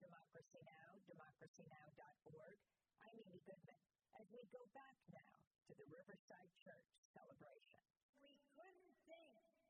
Democracy Now!, democracynow.org. I'm Amy Goodman. As we go back now to the Riverside Church celebration. We couldn't think